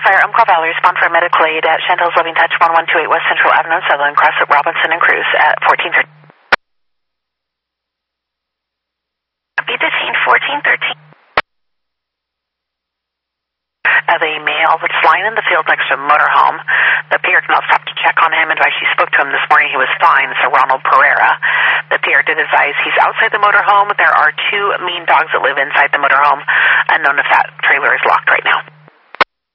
Fire, I'm call Valerie, respond for medical aid at Chantel's Loving Touch, 1128 West Central Avenue, Sutherland, Cross at Robinson and Cruz at 1413. Be detained 1413. The male that's lying in the field next to a motorhome. The PR did not stop to check on him. Advised she spoke to him this morning. He was fine. It's a Ronald Pereira. The PR did advise he's outside the motorhome. There are 2 mean dogs that live inside the motorhome. Unknown if that trailer is locked right now.